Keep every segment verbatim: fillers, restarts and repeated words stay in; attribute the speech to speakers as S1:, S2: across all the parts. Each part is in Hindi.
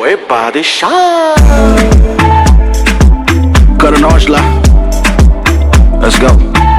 S1: ओए बादशाह करण औजला, लेट्स गो।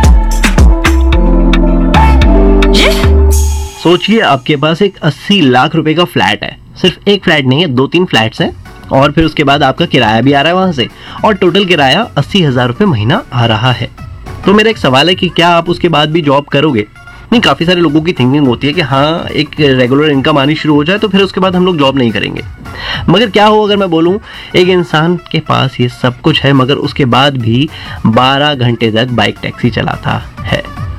S2: सोचिए आपके पास एक अस्सी लाख रुपए का फ्लैट है, सिर्फ एक फ्लैट नहीं है, दो तीन फ्लैट्स हैं, और फिर उसके बाद आपका किराया भी आ रहा है वहां से, और टोटल किराया अस्सी हजार रुपए महीना आ रहा है। तो मेरा एक सवाल है कि क्या आप उसके बाद भी जॉब करोगे? नहीं, काफी सारे लोगों की थिंकिंग होती है कि हाँ एक रेगुलर इनकम आनी शुरू हो जाए तो फिर उसके बाद हम लोग जॉब नहीं करेंगे। मगर क्या हो अगर मैं बोलूं एक इंसान के पास ये सब कुछ है मगर उसके बाद भी बारह घंटे तक बाइक टैक्सी चलाता है।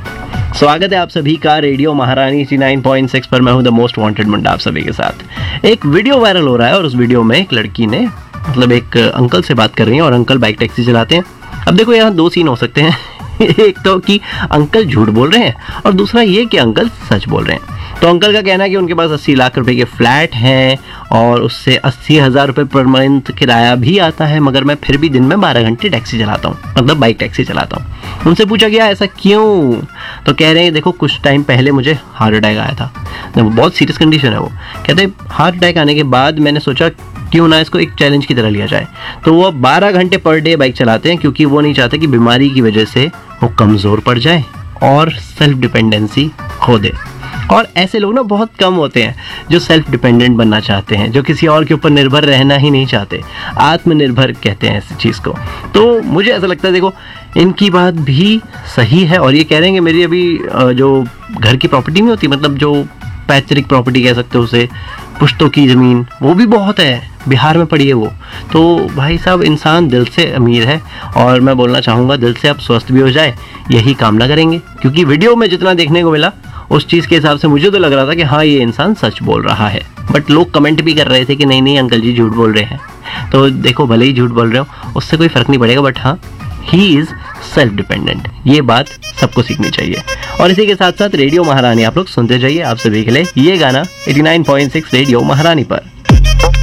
S2: स्वागत है आप सभी का रेडियो महारानी नवासी पॉइंट सिक्स पर। मैं हूं द मोस्ट वांटेड मुंडा आप सभी के साथ। एक वीडियो वायरल हो रहा है और उस वीडियो में एक लड़की ने मतलब एक अंकल से बात कर रही है और अंकल बाइक टैक्सी चलाते हैं। अब देखो यहाँ दो सीन हो सकते हैं एक तो कि अंकल झूठ बोल रहे हैं और दूसरा ये कि अंकल सच बोल रहे हैं। तो अंकल का कहना है कि उनके पास अस्सी लाख रुपए के फ्लैट हैं और उससे अस्सी हजार रुपये पर मंथ किराया भी आता है, मगर मैं फिर भी दिन में बारह घंटे टैक्सी चलाता हूँ, मतलब बाइक टैक्सी चलाता हूँ। उनसे पूछा गया ऐसा क्यों, तो कह रहे हैं देखो कुछ टाइम पहले मुझे हार्ट अटैक आया था, बहुत सीरियस कंडीशन है वो। कहते हार्ट अटैक आने के बाद मैंने सोचा क्यों ना इसको एक चैलेंज की तरह लिया जाए। तो वो बारह घंटे पर डे बाइक चलाते हैं क्योंकि वो नहीं चाहते कि बीमारी की वजह से वो कमज़ोर पड़ जाए और सेल्फ डिपेंडेंसी खो दे। और ऐसे लोग ना बहुत कम होते हैं जो सेल्फ डिपेंडेंट बनना चाहते हैं, जो किसी और के ऊपर निर्भर रहना ही नहीं चाहते। आत्मनिर्भर कहते हैं इस चीज़ को। तो मुझे ऐसा लगता है देखो इनकी बात भी सही है और ये कह रहे हैं कि मेरी अभी जो घर की प्रॉपर्टी नहीं होती, मतलब जो पैतृक प्रॉपर्टी कह सकते हो उसे, पुश्तों की ज़मीन, वो भी बहुत है, बिहार में पड़ी है वो। तो भाई साहब इंसान दिल से अमीर है और मैं बोलना चाहूँगा दिल से आप स्वस्थ भी हो जाए यही कामना करेंगे, क्योंकि वीडियो में जितना देखने को मिला उस चीज़ के हिसाब से मुझे तो लग रहा था कि हाँ ये इंसान सच बोल रहा है। बट लोग कमेंट भी कर रहे थे कि नहीं नहीं अंकल जी झूठ बोल रहे हैं। तो देखो भले ही झूठ बोल रहे हो उससे कोई फ़र्क नहीं पड़ेगा, बट हाँ ही इज़ सेल्फ डिपेंडेंट, ये बात सबको सीखनी चाहिए। और इसी के साथ साथ रेडियो महारानी आप लोग सुनते जाइए, आप सभी के लिए ये गाना नवासी पॉइंट सिक्स रेडियो महारानी पर।